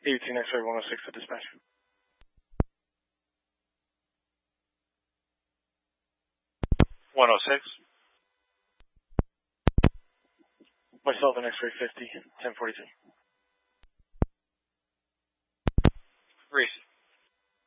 18 X-ray 106 to dispatch. Myself and X-ray 50, 1042.